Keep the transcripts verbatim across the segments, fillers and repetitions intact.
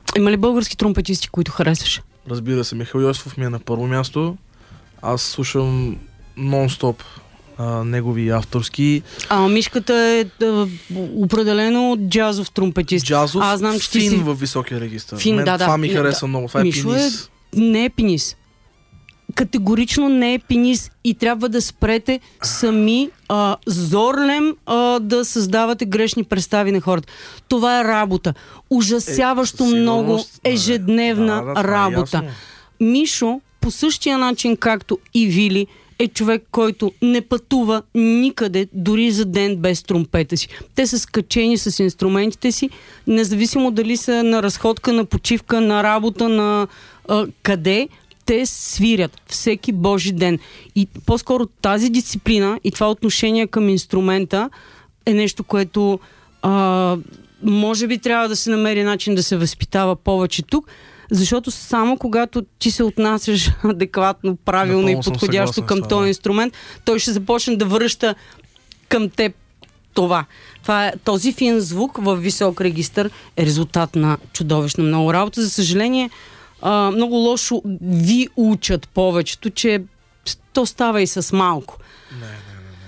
Има ли български тромпетисти, които харесваш? Разбира се, Михаил Йосифов ми е на първо място. Аз слушам нон-стоп а, негови авторски. А Мишката е да, определено джазов тромпетист. Джазов, а, знам, че фин ти си... във високия регистър. Фин, Мен да, да. това ми харесва да. много. Това е Мишо пинис. Е... Не е пинис. Категорично не е пинис и трябва да спрете сами а, зорлем а, да създавате грешни представи на хората. Това е работа. Ужасяващо е, много ежедневна да, да, работа. Е Мишо, по същия начин както и Вили, е човек, който не пътува никъде, дори за ден без тромпета си. Те са скачени с инструментите си, независимо дали са на разходка, на почивка, на работа, на а, къде, те свирят всеки божи ден. И по-скоро тази дисциплина и това отношение към инструмента е нещо, което а, може би трябва да се намери начин да се възпитава повече тук, защото само когато ти се отнасяш адекватно, правилно Напълно и подходящо към този инструмент, той ще започне да връща към теб това. Това е, този фин звук във висок регистър е резултат на чудовищно много работа. За съжаление, а, много лошо ви учат повечето, че то става и с малко. Не, не.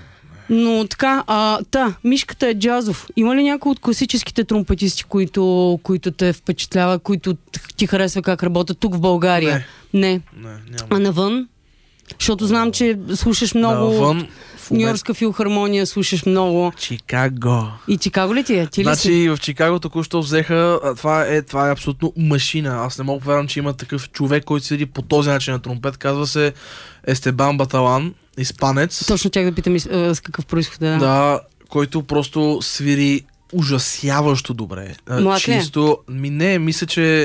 Но така, а, та, Мишката е джазов. Има ли някой от класическите тромпетисти, които, които те впечатлява, които ти харесва как работят тук в България? Не. Не. Не, няма. А навън? Защото знам, че слушаш много... Навън, Нью-Йоркска филхармония слушаш много. Чикаго. И Чикаго ли ти е? Ти ли значи си? в Чикаго току-що взеха, а, това е, това е абсолютно машина. Аз не мога да повярвам, че има такъв човек, който седи по този начин на тромпет. Казва се Естебан Баталан, испанец. Точно тях да питам с какъв происход е. Да, който просто свири ужасяващо добре. Млад ли е? Чисто, ми не, мисля, че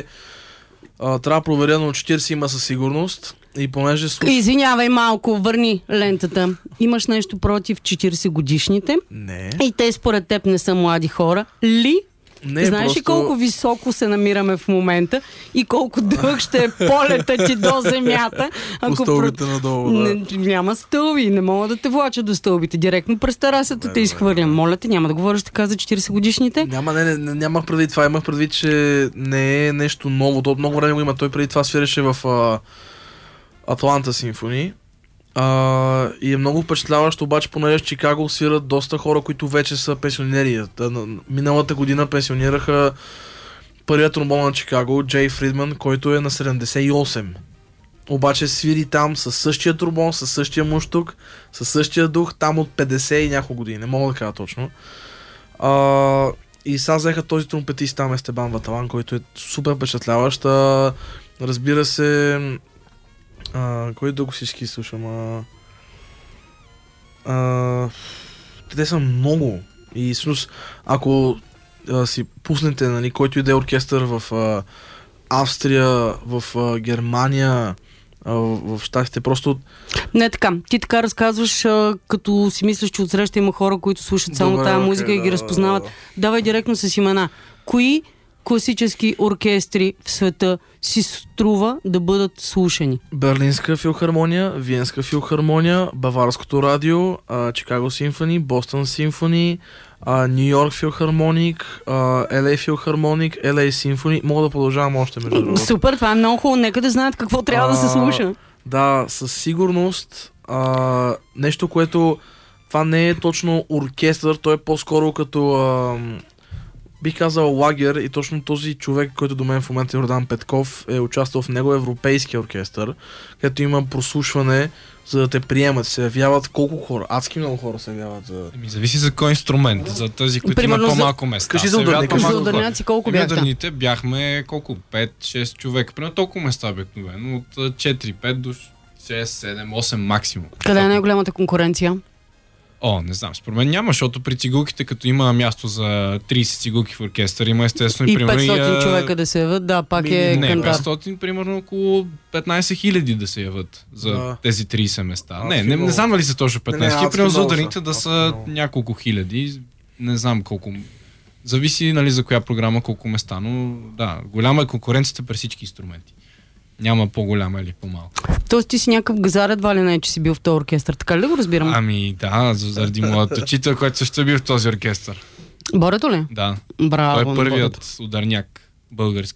а, трябва да проверя, но четирийсет има със сигурност. И понеже слуш... Извинявай малко, върни лентата. Имаш нещо против четирийсет годишните? Не. И те според теб не са млади хора. Ли? Не, Знаеш просто... ли колко високо се намираме в момента и колко дълъг ще е полета ти до земята? По стълбите про... надолу, да. Не, няма стълби, не мога да те влача до стълбите. Директно през терасата да, те да, изхвърлям. Моля те, няма да говориш така за четирийсет годишните? Няма, не, не, не, нямах предвид това. Имах предвид, че не е нещо ново. То от много време го има. Той преди това свиреше в а, Атланта симфони. Uh, и е много впечатляващо, обаче понеже в Чикаго свират доста хора, които вече са пенсионери. Миналата година пенсионираха първият тромбон на Чикаго, Джей Фридман, който е на седемдесет и осем. Обаче свири там със същия тромбон, със същия муштук, със същия дух, там от петдесет и няколко години. Не мога да кажа точно. Uh, и сега взеха този тромпетист там, Естебан Баталан, който е супер впечатляващ. Uh, разбира се... Uh, кой дълго всички слушам? Uh, uh, те са много. И всъщност, ако uh, си пуснете, нали, който иде оркестър в uh, Австрия, в uh, Германия, uh, в щатите, просто... Не така. Ти така разказваш, а, като си мислиш, че отсреща има хора, които слушат само Добре, тая окей, музика и ги да, разпознават. да, да. Давай директно с имена. Кои класически оркестри в света си струва да бъдат слушани? Берлинска филхармония, Виенска филхармония, Баварското радио, Чикаго симфони, Бостън симфони, Нью Йорк филхармоник, Ел Ей филхармоник, Ел Ей симфони. Мога да продължавам още между другото. Супер, това е много хубаво. Нека да знаят какво трябва а, да се слуша. Да, със сигурност а, нещо, което това не е точно оркестър, той е по-скоро като а, бих казал лагер, и точно този човек, който до мен в момента Йордан Петков е участвал в него европейски оркестър, където има прослушване, за да те приемат. Се явяват колко хора? Адски много хора се явяват. За... Ами, зависи за кой инструмент. За тези, които Примерно имат за- по-малко места. Кажи се за ударни, явяват кажи за по-малко хора. ударняци колко Ами, бяхте? ударните бяхме колко? пет-шест човека. Примерно толкова места обикновено. От четири-пет до шест-седем-осем максимум. Къде е най-голямата конкуренция? О, не знам, според мен няма, защото при цигулките, като има място за трийсет цигулки в оркестър, има естествено и, И примерно петстотин а, човека да се яват, да, пак е Не, кантар. петстотин, примерно около петнайсет хиляди да се яват за Да. тези трийсет места. Адски Не, не, много. не знам дали са точно петнайсет. Не, не, адски примерно за много ударните са. да Адски са много. няколко хиляди. Не знам колко. Зависи, нали, за коя програма, колко места, но да, голяма е конкуренцията при всички инструменти. Няма по-голяма или по-малка. Тоест ти си някакъв газар, едва ли не, че си бил в този оркестър. Така ли да го разбирам? Ами да, заради моят учител, който също е бил в този оркестър. Борето ли? Да. Браво. Той е на първият Борето. ударняк български.